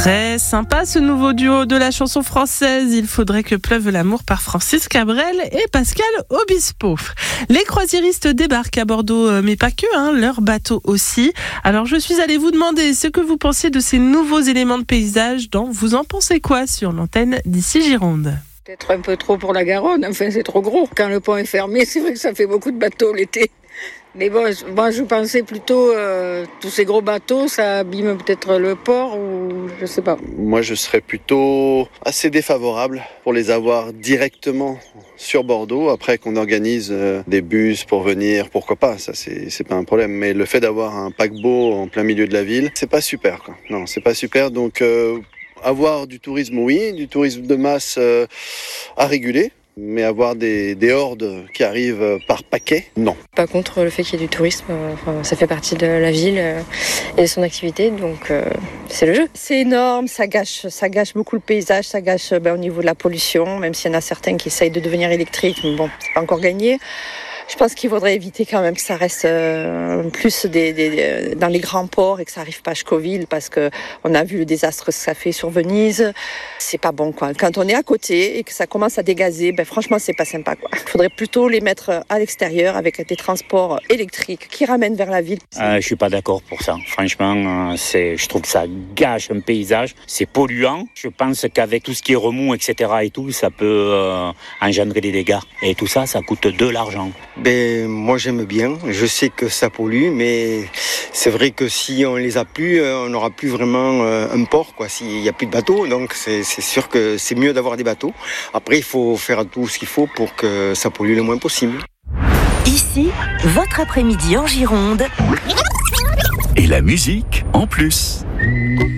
Très sympa ce nouveau duo de la chanson française. Il faudrait que pleuve l'amour par Francis Cabrel et Pascal Obispo. Les croisiéristes débarquent à Bordeaux, mais pas que, leur bateau aussi. Alors je suis allée vous demander ce que vous pensiez de ces nouveaux éléments de paysage. Vous en pensez quoi sur l'antenne d'ici Gironde? Peut-être un peu trop pour la Garonne, enfin c'est trop gros. Quand le pont est fermé, c'est vrai que ça fait beaucoup de bateaux l'été. Mais bon, moi je pensais plutôt, tous ces gros bateaux, ça abîme peut-être le port ou je sais pas. Moi je serais plutôt assez défavorable pour les avoir directement sur Bordeaux. Après qu'on organise des bus pour venir, pourquoi pas, ça c'est pas un problème. Mais le fait d'avoir un paquebot en plein milieu de la ville, c'est pas super quoi. Non, c'est pas super, donc avoir du tourisme, oui, du tourisme de masse à réguler. Mais avoir des hordes qui arrivent par paquet, non. Pas contre le fait qu'il y ait du tourisme, ça fait partie de la ville et de son activité, donc c'est le jeu. C'est énorme, ça gâche beaucoup le paysage, ça gâche au niveau de la pollution, même s'il y en a certains qui essayent de devenir électriques, mais bon, c'est pas encore gagné. Je pense qu'il faudrait éviter quand même que ça reste plus dans les grands ports et que ça arrive pas à Schcoville, parce que on a vu le désastre que ça fait sur Venise. C'est pas bon quoi. Quand on est à côté et que ça commence à dégazer, franchement c'est pas sympa quoi. Il faudrait plutôt les mettre à l'extérieur avec des transports électriques qui ramènent vers la ville. Je suis pas d'accord pour ça. Franchement, je trouve que ça gâche un paysage. C'est polluant. Je pense qu'avec tout ce qui est remous, etc. et tout, ça peut engendrer des dégâts. Et tout ça, ça coûte de l'argent. Moi j'aime bien, je sais que ça pollue, mais c'est vrai que si on les a plus, on n'aura plus vraiment un port, quoi. S'il n'y a plus de bateaux, donc c'est sûr que c'est mieux d'avoir des bateaux. Après il faut faire tout ce qu'il faut pour que ça pollue le moins possible. Ici, votre après-midi en Gironde. Et la musique en plus.